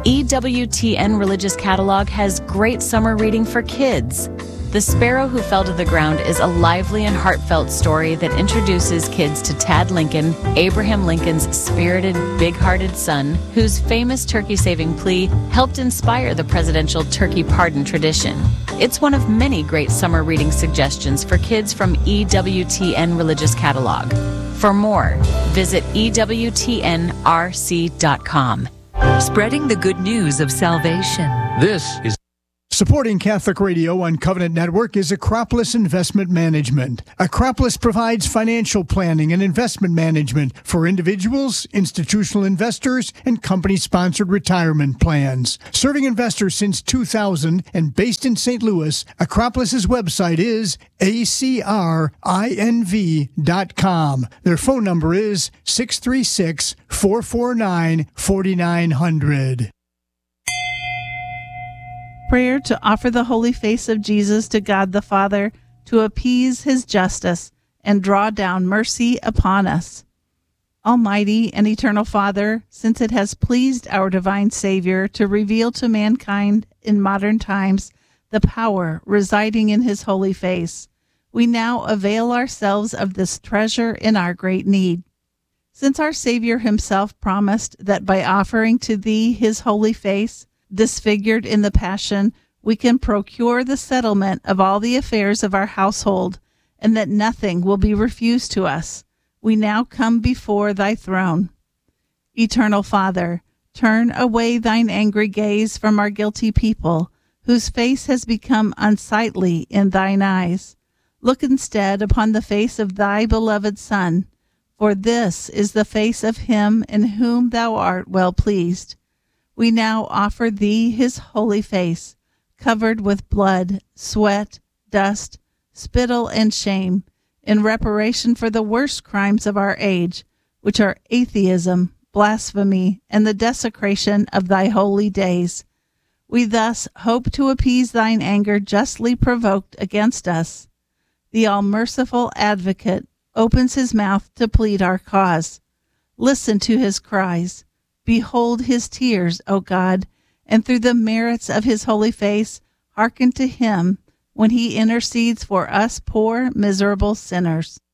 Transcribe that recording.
EWTN Religious Catalog has great summer reading for kids. The Sparrow Who Fell to the Ground is a lively and heartfelt story that introduces kids to Tad Lincoln, Abraham Lincoln's spirited, big-hearted son, whose famous turkey-saving plea helped inspire the presidential turkey pardon tradition. It's one of many great summer reading suggestions for kids from EWTN Religious Catalog. For more, visit EWTNRC.com. Spreading the good news of salvation. This is Supporting Catholic Radio on Covenant Network is Acropolis Investment Management. Acropolis provides financial planning and investment management for individuals, institutional investors, and company-sponsored retirement plans. Serving investors since 2000 and based in St. Louis, Acropolis's website is acrinv.com. Their phone number is 636-449-4900. Prayer to offer the holy face of Jesus to God the Father, to appease his justice and draw down mercy upon us. Almighty and eternal Father, since it has pleased our divine Savior to reveal to mankind in modern times the power residing in his holy face, we now avail ourselves of this treasure in our great need. Since our Savior himself promised that by offering to thee his holy face, disfigured in the Passion, we can procure the settlement of all the affairs of our household, and that nothing will be refused to us, we now come before thy throne. Eternal Father, turn away thine angry gaze from our guilty people, whose face has become unsightly in thine eyes. Look instead upon the face of thy beloved Son, for this is the face of him in whom thou art well pleased. We now offer thee his holy face, covered with blood, sweat, dust, spittle, and shame, in reparation for the worst crimes of our age, which are atheism, blasphemy, and the desecration of thy holy days. We thus hope to appease thine anger justly provoked against us. The all-merciful advocate opens his mouth to plead our cause. Listen to his cries. Behold his tears, O God, and through the merits of his holy face, hearken to him when he intercedes for us poor, miserable sinners.